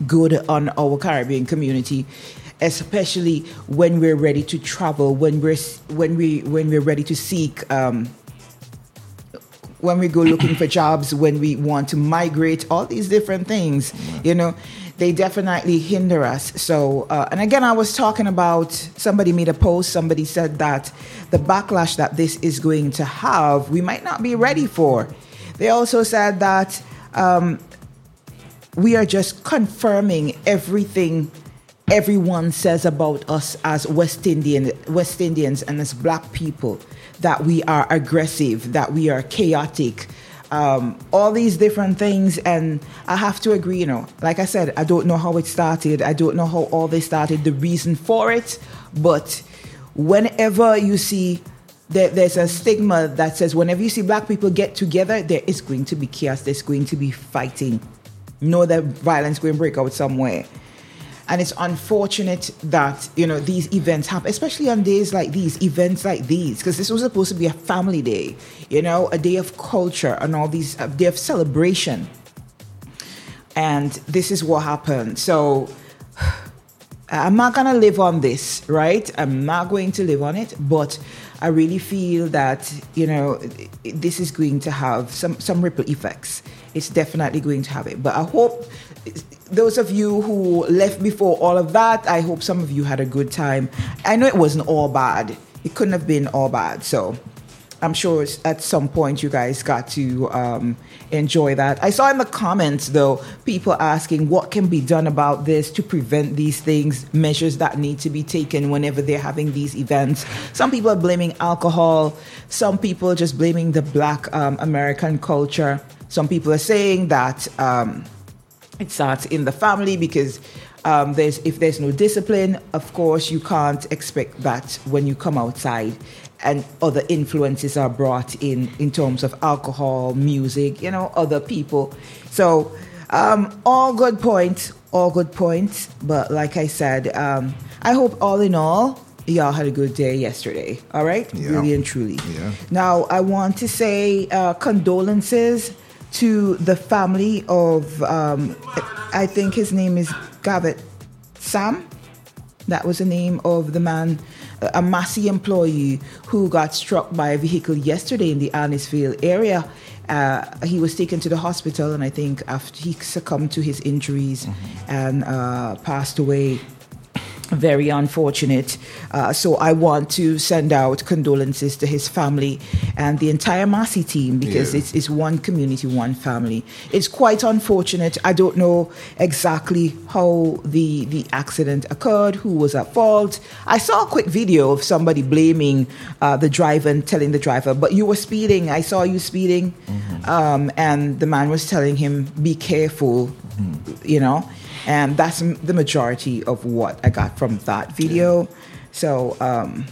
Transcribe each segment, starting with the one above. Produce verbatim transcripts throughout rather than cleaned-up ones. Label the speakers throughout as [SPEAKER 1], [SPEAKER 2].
[SPEAKER 1] good on our Caribbean community, especially when we're ready to travel, when we're when we when we're ready to seek. Um, when we go looking for jobs, when we want to migrate, all these different things, you know, they definitely hinder us. So, uh, and again, I was talking about, somebody made a post, somebody said that the backlash that this is going to have, we might not be ready for. They also said that um, we are just confirming everything everyone says about us as West Indian, West Indians and as Black people, that we are aggressive, that we are chaotic, um, all these different things. And I have to agree, you know, like I said, I don't know how it started. I don't know how all this started, the reason for it. But whenever you see that there's a stigma that says whenever you see Black people get together, there is going to be chaos, there's going to be fighting. Know that violence going to break out somewhere. And it's unfortunate that, you know, these events happen, especially on days like these, events like these, because this was supposed to be a family day, you know, a day of culture and all these, a day of celebration. And this is what happened. So I'm not going to live on this, right? I'm not going to live on it, but I really feel that, you know, this is going to have some, some ripple effects. It's definitely going to have it. But I hope those of you who left before all of that, I hope some of you had a good time. I know it wasn't all bad. It couldn't have been all bad. So I'm sure at some point you guys got to um, enjoy that. I saw in the comments, though, people asking what can be done about this to prevent these things, measures that need to be taken whenever they're having these events. Some people are blaming alcohol. Some people are just blaming the Black um, American culture. Some people are saying that um, it starts in the family because um, there's if there's no discipline, of course, you can't expect that when you come outside and other influences are brought in in terms of alcohol, music, you know, other people. So um, all good points, all good points. But like I said, um, I hope all in all, y'all had a good day yesterday. All right?
[SPEAKER 2] Yeah.
[SPEAKER 1] Really and truly.
[SPEAKER 2] Yeah.
[SPEAKER 1] Now, I want to say uh, condolences to the family of, um, I think his name is Gavitt Sam. That was the name of the man, a Massey employee who got struck by a vehicle yesterday in the Annisville area. Uh, he was taken to the hospital, and I think after he succumbed to his injuries mm-hmm. and uh, passed away. Very unfortunate. Uh, so I want to send out condolences to his family and the entire Massey team, because yeah. it's, it's one community, one family. It's quite unfortunate. I don't know exactly how the, the accident occurred, who was at fault. I saw a quick video of somebody blaming uh, the driver and telling the driver, but you were speeding. I saw you speeding. Mm-hmm. Um, and the man was telling him, be careful, mm-hmm. you know. And that's the majority of what I got from that video. So, um,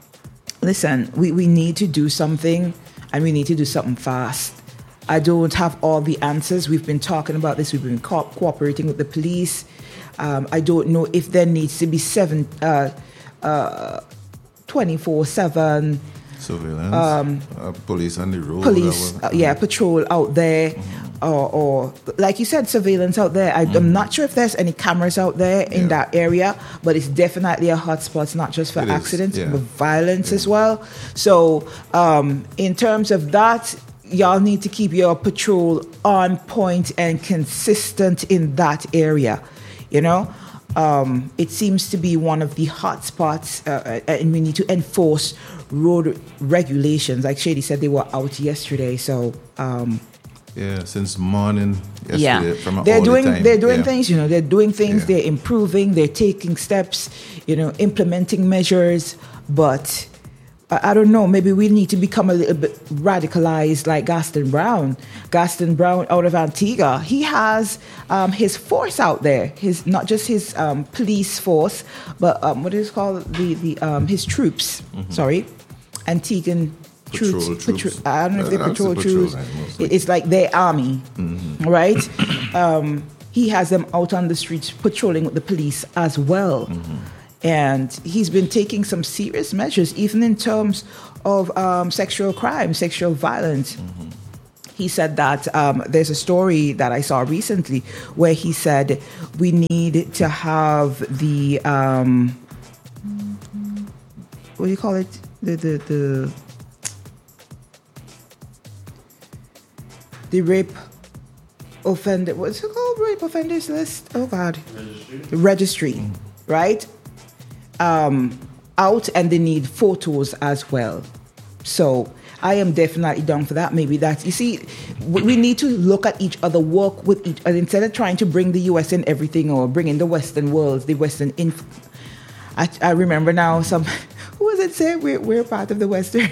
[SPEAKER 1] listen, we, we need to do something, and we need to do something fast. I don't have all the answers. We've been talking about this. We've been co- cooperating with the police. Um, I don't know if there needs to be seven, uh, uh, twenty-four seven
[SPEAKER 2] surveillance,
[SPEAKER 1] um,
[SPEAKER 2] uh, police on the road.
[SPEAKER 1] Police, uh, yeah, patrol out there. Mm-hmm. Or, or, like you said, surveillance out there. I, mm. I'm not sure if there's any cameras out there in yeah. that area, but it's definitely a hotspot. It's not just for it accidents, yeah. but violence yeah. as well. So, um, in terms of that, y'all need to keep your patrol on point and consistent in that area. You know, um, it seems to be one of the hotspots, uh, and we need to enforce road regulations. Like Shady said, they were out yesterday, so. Um,
[SPEAKER 2] Yeah, since morning yesterday.
[SPEAKER 1] Yeah,
[SPEAKER 2] from
[SPEAKER 1] they're
[SPEAKER 2] all
[SPEAKER 1] doing
[SPEAKER 2] the time.
[SPEAKER 1] they're doing
[SPEAKER 2] yeah.
[SPEAKER 1] things. You know, they're doing things.
[SPEAKER 2] Yeah.
[SPEAKER 1] They're improving. They're taking steps. You know, implementing measures. But I, I don't know. Maybe we need to become a little bit radicalized, like Gaston Brown. Gaston Brown out of Antigua. He has um, his force out there. His not just his um, police force, but um, what is it called the the um, his troops. Mm-hmm. Sorry, Antiguan.
[SPEAKER 2] Patrol
[SPEAKER 1] troops,
[SPEAKER 2] troops.
[SPEAKER 1] Patro- I don't know if they
[SPEAKER 2] Uh,
[SPEAKER 1] patrol
[SPEAKER 2] the
[SPEAKER 1] troops.
[SPEAKER 2] patrol,
[SPEAKER 1] it's like their army,
[SPEAKER 2] mm-hmm.
[SPEAKER 1] right? um, he has them out on the streets patrolling with the police as well. Mm-hmm. And he's been taking some serious measures, even in terms of um, sexual crime, sexual violence. Mm-hmm. he said that um, there's a story that I saw recently where he said we need to have the um, what do you call it? The the the the rape offender. What's it called? Rape offenders list. Oh God, registry. The registry, mm. right? Um, out, and they need photos as well. So I am definitely down for that. Maybe that, you see, we need to look at each other, work with each other, instead of trying to bring the U S in everything or bring in the Western world, the Western inf- I, I remember now some, who was it saying we're, we're part of the Western?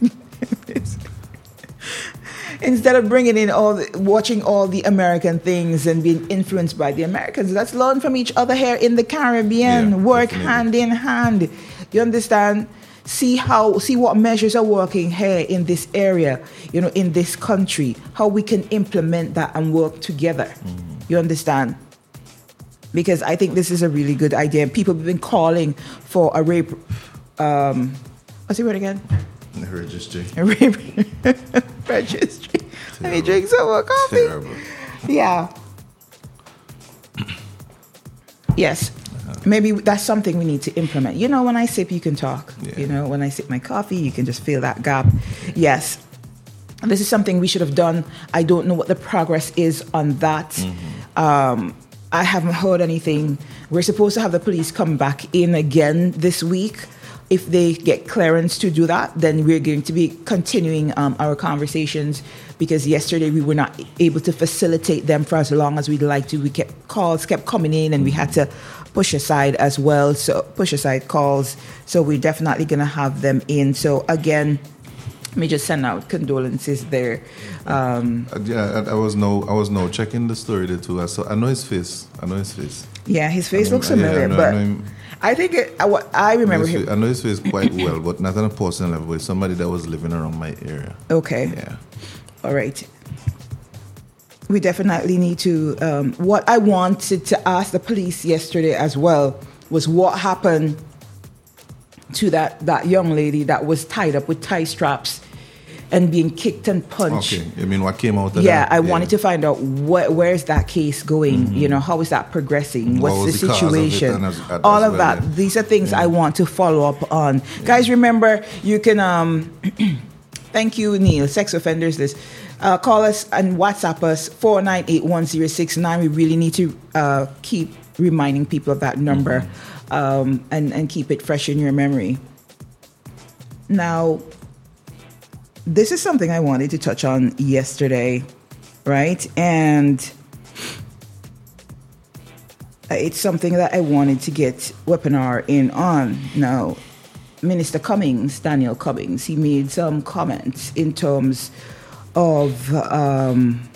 [SPEAKER 1] Instead of bringing in all, the, watching all the American things and being influenced by the Americans, let's learn from each other here in the Caribbean, yeah, work definitely. hand in hand. You understand? See how, see what measures are working here in this area, you know, in this country, how we can implement that and work together. Mm-hmm. You understand? Because I think this is a really good idea. People have been calling for a rape, um, what's the word again?
[SPEAKER 2] The registry.
[SPEAKER 1] A rape registry. Terrible. Let me drink some more coffee. Terrible. Yeah. Yes. Maybe that's something we need to implement. You know, when I sip, you can talk. Yeah. You know, when I sip my coffee, you can just feel that gap. Yes. This is something we should have done. I don't know what the progress is on that. Mm-hmm. Um, I haven't heard anything. We're supposed to have the police come back in again this week. If they get clearance to do that, then we're going to be continuing um, our conversations, because yesterday we were not able to facilitate them for as long as we'd like to. We kept calls kept coming in, and we had to push aside as well. So push aside calls. So we're definitely going to have them in. So again, let me just send out condolences there. Um,
[SPEAKER 2] uh, yeah, I, I was no, I was no checking the story there too. I saw, I know his face. I know his face.
[SPEAKER 1] Yeah, his face
[SPEAKER 2] I know,
[SPEAKER 1] looks familiar, yeah, I know,
[SPEAKER 2] but.
[SPEAKER 1] I know him. I think it, I, I remember
[SPEAKER 2] I
[SPEAKER 1] him.
[SPEAKER 2] Face, I know his face quite well, but not on a personal level. But somebody that was living around my area.
[SPEAKER 1] Okay.
[SPEAKER 2] Yeah.
[SPEAKER 1] All right. We definitely need to. Um, what I wanted to ask the police yesterday as well was what happened to that, that young lady that was tied up with tie straps and being kicked and punched.
[SPEAKER 2] Okay, I mean, what came out of
[SPEAKER 1] yeah,
[SPEAKER 2] that?
[SPEAKER 1] I yeah, I wanted to find out wh- where's that case going? Mm-hmm. You know, how is that progressing? What's what the, the situation? As, as All of well, that. Yeah. These are things yeah. I want to follow up on. Yeah. Guys, remember, you can, um, thank you, Neil, Sex Offenders List. Uh, call us and WhatsApp us, four nine eight one zero six nine. We really need to uh, keep reminding people of that number mm-hmm. um, and, and keep it fresh in your memory. Now, this is something I wanted to touch on yesterday, right? And it's something that I wanted to get webinar in on. Now, Minister Cummings, Daniel Cummings, he made some comments in terms of um,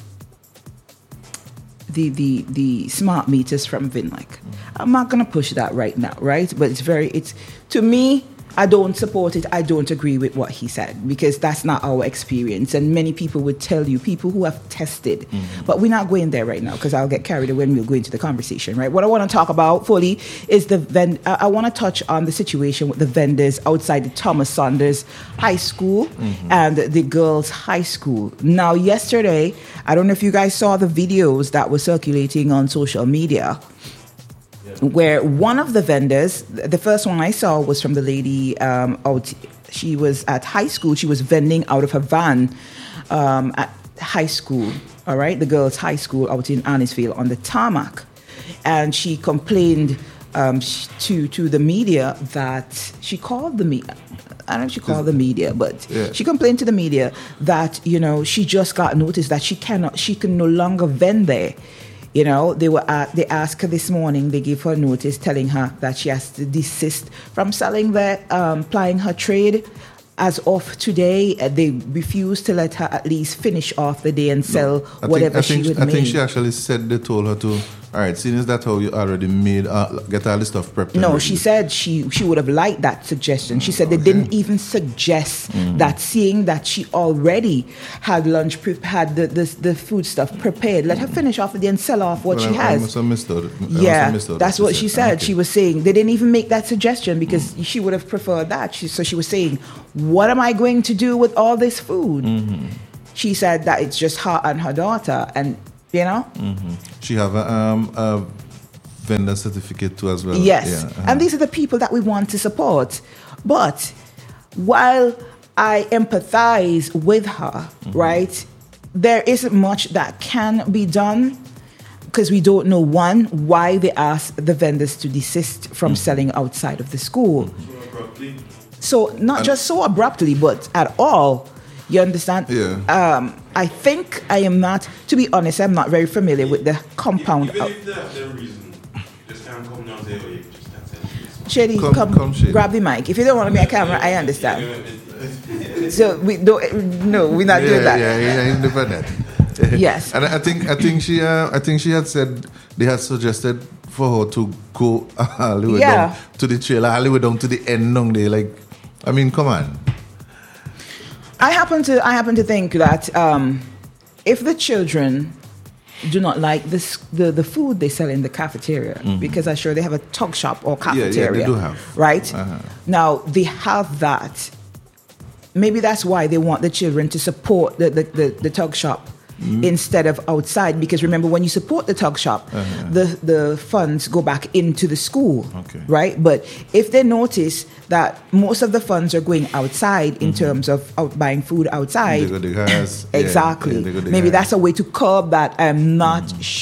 [SPEAKER 1] the the the smart meters from Vinlec. I'm not going to push that right now, right? But it's very, it's to me, I don't support it. I don't agree with what he said, because that's not our experience. And many people would tell you, people who have tested, mm-hmm. but we're not going there right now because I'll get carried away when we'll go into the conversation, right? What I want to talk about fully is the vend- I want to touch on the situation with the vendors outside the Thomas Saunders High School mm-hmm. and the girls' high school. Now, yesterday, I don't know if you guys saw the videos that were circulating on social media, where one of the vendors, the first one I saw was from the lady um, out, she was at high school, she was vending out of her van um, at high school, all right, the girls' high school out in Annisfield on the tarmac. And she complained um, to to the media that she called the media. I don't know if she called the media, but yeah. she complained to the media that, you know, she just got notice that she cannot, she can no longer vend there. You know, they were at, they asked her this morning, they gave her notice telling her that she has to desist from selling there, um, plying her trade. As of today, uh, they refused to let her at least finish off the day and sell no, whatever
[SPEAKER 2] think,
[SPEAKER 1] she would
[SPEAKER 2] I
[SPEAKER 1] make.
[SPEAKER 2] I think she actually said they told her to, all right, seeing as that's how you already made, uh, get all the stuff prepped.
[SPEAKER 1] No, she said she, she would have liked that suggestion. She said okay. they didn't even suggest mm. that, seeing that she already had lunch, pre- had the, the the food stuff prepared. Let her finish off the day and sell off what
[SPEAKER 2] well,
[SPEAKER 1] she
[SPEAKER 2] I,
[SPEAKER 1] has.
[SPEAKER 2] I must have misunderstood.
[SPEAKER 1] Yeah,
[SPEAKER 2] missed
[SPEAKER 1] that's what she said.
[SPEAKER 2] Okay.
[SPEAKER 1] She was saying they didn't even make that suggestion because mm. she would have preferred that. She, so she was saying, what am I going to do with all this food?
[SPEAKER 2] Mm-hmm.
[SPEAKER 1] she said that it's just her and her daughter, and you know.
[SPEAKER 2] Mm-hmm. She have a, um, a vendor certificate too as well.
[SPEAKER 1] Yes,
[SPEAKER 2] yeah, uh-huh.
[SPEAKER 1] and these are the people that we want to support. But while I empathize with her, mm-hmm. right, there isn't much that can be done because we don't know, one, why they asked the vendors to desist from mm-hmm. selling outside of the school.
[SPEAKER 2] Mm-hmm.
[SPEAKER 1] So not and just so abruptly, but at all. You understand?
[SPEAKER 2] Yeah.
[SPEAKER 1] Um, I think I am not, to be honest, I'm not very familiar with the compound.
[SPEAKER 3] Even if that's the reason, just can't come down there, you just can't say
[SPEAKER 1] Shady,
[SPEAKER 2] come,
[SPEAKER 1] come,
[SPEAKER 2] come Shady.
[SPEAKER 1] grab the mic. If you don't want to be a camera, I understand. So we don't. No, we're not
[SPEAKER 2] yeah,
[SPEAKER 1] doing that.
[SPEAKER 2] Yeah, yeah, independent.
[SPEAKER 1] Yes.
[SPEAKER 2] And I think I think she uh, I think she had said they had suggested for her to go all the way
[SPEAKER 1] yeah.
[SPEAKER 2] down to the trailer, all the way down to the end down there. Like, I mean, come on.
[SPEAKER 1] I happen to I happen to think that um, if the children do not like this the, the food they sell in the cafeteria, mm-hmm. because I'm sure they have a tug shop or cafeteria.
[SPEAKER 2] Yeah, yeah, they do have.
[SPEAKER 1] Right?
[SPEAKER 2] Uh-huh.
[SPEAKER 1] Now they have that. Maybe that's why they want the children to support the, the, the, the tug shop mm-hmm. instead of outside. Because remember, when you support the tug shop, uh-huh. the, the funds go back into the school.
[SPEAKER 2] Okay.
[SPEAKER 1] Right? But if they notice that most of the funds are going outside in mm-hmm. terms of out buying food outside.
[SPEAKER 2] They go to gas.
[SPEAKER 1] Exactly.
[SPEAKER 2] Yeah, yeah,
[SPEAKER 1] Maybe
[SPEAKER 2] gas.
[SPEAKER 1] that's a way to curb that. I'm not mm-hmm.